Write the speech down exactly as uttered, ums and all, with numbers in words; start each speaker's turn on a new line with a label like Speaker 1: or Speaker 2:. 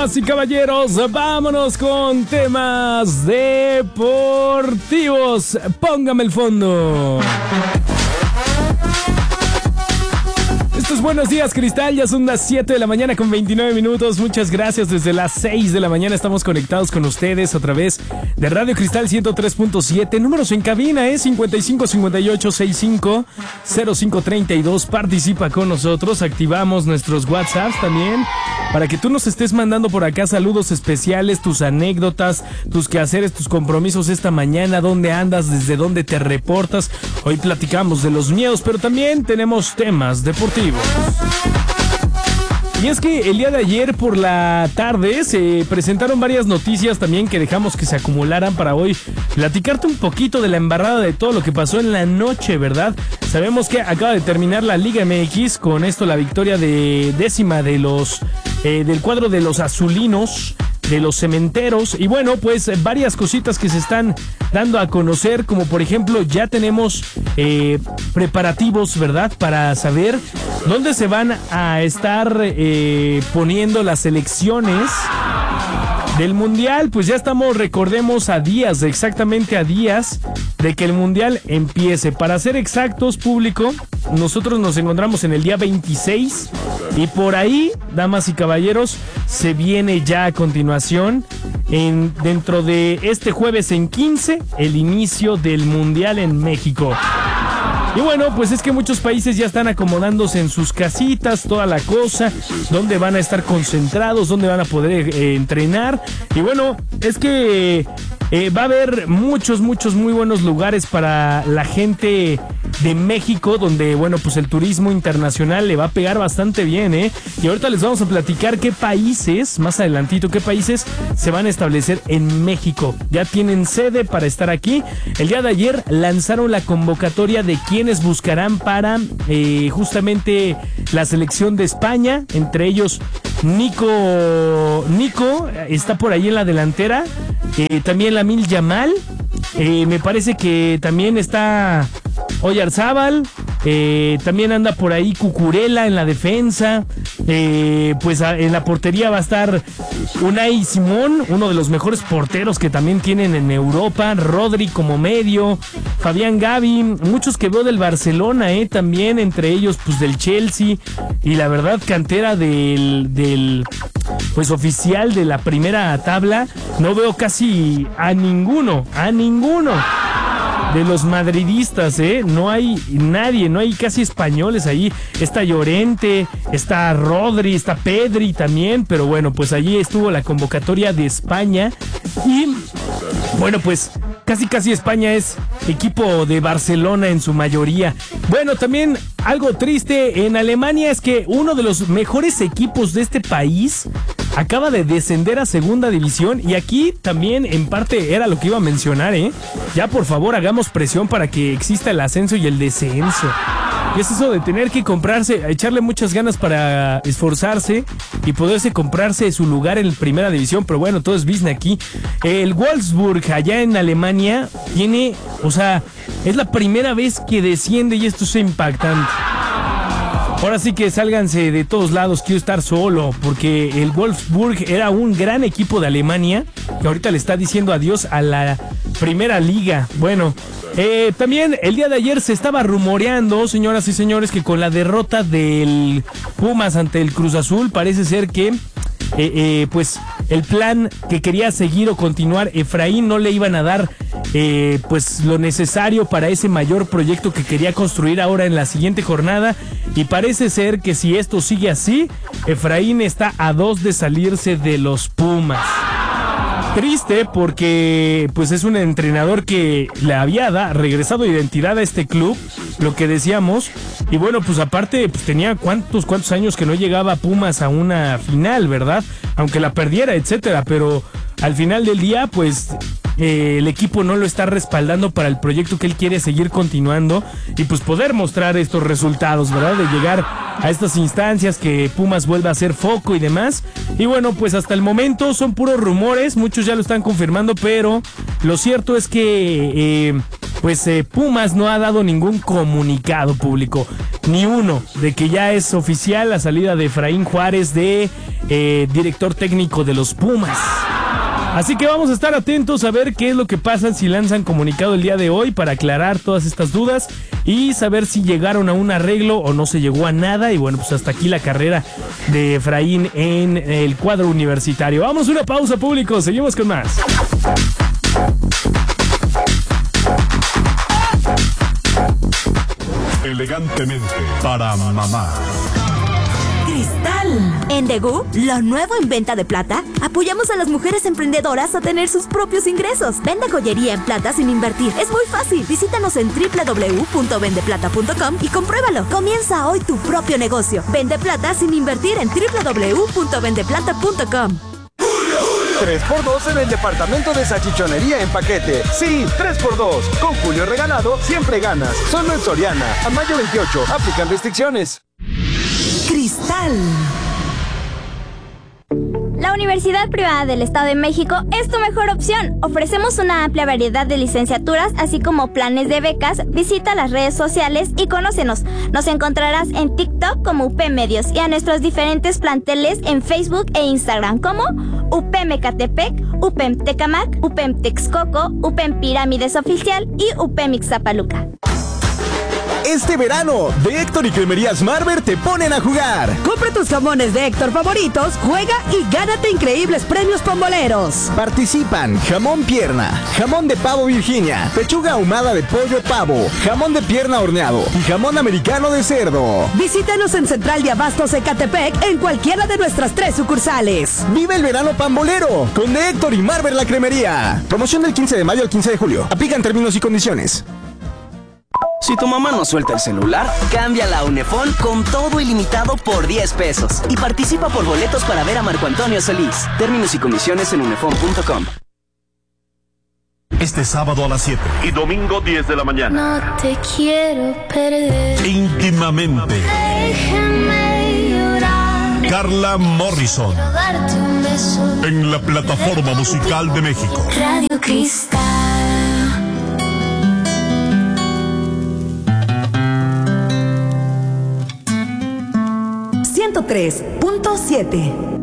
Speaker 1: Damas y caballeros, vámonos con temas deportivos. Póngame el fondo. Estos buenos días, Cristal. Ya son las siete de la mañana con veintinueve minutos. Muchas gracias. Desde las seis de la mañana estamos conectados con ustedes a través de Radio Cristal ciento tres punto siete. Números en cabina es cincuenta y cinco cincuenta y ocho sesenta y cinco cero cinco treinta y dos. Participa con nosotros. Activamos nuestros WhatsApps también para que tú nos estés mandando por acá saludos especiales, tus anécdotas, tus quehaceres, tus compromisos esta mañana. ¿Dónde andas? ¿Desde dónde te reportas? Hoy platicamos de los miedos, pero también tenemos temas deportivos. Y es que el día de ayer por la tarde se presentaron varias noticias también que dejamos que se acumularan para hoy platicarte un poquito de la embarrada de todo lo que pasó en la noche, ¿verdad? Sabemos que acaba de terminar la Liga M X, con esto la victoria de décima de los eh, del cuadro de los azulinos, de los cementeros, y bueno, pues varias cositas que se están dando a conocer, como por ejemplo ya tenemos eh, preparativos, ¿verdad?, para saber dónde se van a estar eh, poniendo las selecciones del Mundial. Pues ya estamos, recordemos, a días, exactamente a días de que el Mundial empiece. Para ser exactos, público, nosotros nos encontramos en el día veintiséis y por ahí, damas y caballeros, se viene ya a continuación, en, dentro de este jueves en quince, el inicio del Mundial en México. Y bueno, pues es que muchos países ya están acomodándose en sus casitas, toda la cosa, dónde van a estar concentrados, dónde van a poder eh, entrenar. Y bueno, es que eh, va a haber muchos, muchos muy buenos lugares para la gente de México, donde, bueno, pues el turismo internacional le va a pegar bastante bien, ¿eh? Y ahorita les vamos a platicar qué países, más adelantito, qué países se van a establecer en México. Ya tienen sede para estar aquí. El día de ayer lanzaron la convocatoria de quienes buscarán para eh, justamente la selección de España, entre ellos Nico, Nico está por ahí en la delantera, eh, también Lamine Yamal, eh, me parece que también está Oyarzábal, eh, también anda por ahí Cucurella en la defensa, eh, pues a, en la portería va a estar Unai Simón, uno de los mejores porteros que también tienen en Europa, Rodri como medio, Fabián Gavi, muchos que veo del Barcelona, eh, también entre ellos pues del Chelsea, y la verdad cantera del, del pues oficial de la primera tabla, no veo casi a ninguno, a ninguno de los madridistas, ¿eh? No hay nadie, no hay casi españoles ahí. Está Llorente, está Rodri, está Pedri también, pero bueno, pues allí estuvo la convocatoria de España y bueno, pues casi casi España es equipo de Barcelona en su mayoría. Bueno, también algo triste en Alemania es que uno de los mejores equipos de este país acaba de descender a segunda división, y aquí también en parte era lo que iba a mencionar, ¿eh? Ya por favor hagamos presión para que exista el ascenso y el descenso. Y es eso de tener que comprarse, echarle muchas ganas para esforzarse y poderse comprarse su lugar en primera división, pero bueno, todo es business aquí. El Wolfsburg allá en Alemania tiene, o sea, es la primera vez que desciende y esto es impactante. Ahora sí que sálganse de todos lados, quiero estar solo, porque el Wolfsburg era un gran equipo de Alemania que ahorita le está diciendo adiós a la primera liga. Bueno, eh, también el día de ayer se estaba rumoreando, señoras y señores, que con la derrota del Pumas ante el Cruz Azul parece ser que Eh, eh, pues el plan que quería seguir o continuar Efraín no le iban a dar eh, pues lo necesario para ese mayor proyecto que quería construir ahora en la siguiente jornada, y parece ser que si esto sigue así, Efraín está a dos de salirse de los Pumas. Triste porque pues es un entrenador que le había da, regresado identidad a este club, lo que decíamos, y bueno, pues aparte pues tenía cuántos cuántos años que no llegaba Pumas a una final, ¿verdad? Aunque la perdiera, etcétera, pero al final del día pues eh, el equipo no lo está respaldando para el proyecto que él quiere seguir continuando y pues poder mostrar estos resultados, ¿verdad? De llegar a estas instancias, que Pumas vuelva a ser foco y demás. Y bueno, pues hasta el momento son puros rumores, muchos ya lo están confirmando, pero lo cierto es que eh, pues eh, Pumas no ha dado ningún comunicado público, ni uno, de que ya es oficial la salida de Efraín Juárez de eh, director técnico de los Pumas. Así que vamos a estar atentos a ver qué es lo que pasa, si lanzan comunicado el día de hoy para aclarar todas estas dudas y saber si llegaron a un arreglo o no se llegó a nada. Y bueno, pues hasta aquí la carrera de Efraín en el cuadro universitario. Vamos a una pausa, público, seguimos con más.
Speaker 2: Elegantemente para mamá.
Speaker 3: Cristal. En Degu, lo nuevo en venta de plata, apoyamos a las mujeres emprendedoras a tener sus propios ingresos. Vende joyería en plata sin invertir. Es muy fácil. Visítanos en doble u doble u doble u punto vende plata punto com y compruébalo. Comienza hoy tu propio negocio. Vende plata sin invertir en doble u doble u doble u punto vende plata punto com.
Speaker 4: tres por dos en el departamento de salchichonería en paquete. Sí, tres por dos. Con Julio Regalado siempre ganas. Solo en Soriana. A mayo veintiocho. Aplican restricciones.
Speaker 3: Cristal.
Speaker 5: La Universidad Privada del Estado de México es tu mejor opción. Ofrecemos una amplia variedad de licenciaturas, así como planes de becas. Visita las redes sociales y conócenos. Nos encontrarás en TikTok como U P Medios y a nuestros diferentes planteles en Facebook e Instagram como U P M Ecatepec, U P M Tecamac, U P M Texcoco, U P M Pirámides Oficial y U P M Ixtapaluca.
Speaker 6: Este verano, de Héctor y Cremerías Marber te ponen a jugar.
Speaker 7: Compra tus jamones de Héctor favoritos, juega y gánate increíbles premios pomboleros.
Speaker 6: Participan jamón pierna, jamón de pavo Virginia, pechuga ahumada de pollo pavo, jamón de pierna horneado y jamón americano de cerdo.
Speaker 7: Visítanos en Central de Abastos Ecatepec en cualquiera de nuestras tres sucursales.
Speaker 6: Vive el verano pambolero con de Héctor y Marber la Cremería. Promoción del quince de mayo al quince de julio. Aplican términos y condiciones.
Speaker 8: Si tu mamá no suelta el celular, cámbiala a Unefón con todo ilimitado por diez pesos. Y participa por boletos para ver a Marco Antonio Solís. Términos y condiciones en unefón punto com.
Speaker 2: Este sábado a las siete y domingo diez de la mañana.
Speaker 9: No te quiero perder.
Speaker 2: Íntimamente.
Speaker 9: Déjame llorar.
Speaker 2: Carla Morrison.
Speaker 9: Quiero darte un beso.
Speaker 2: En la plataforma musical de México.
Speaker 9: Radio Cristal.
Speaker 7: ciento tres punto siete.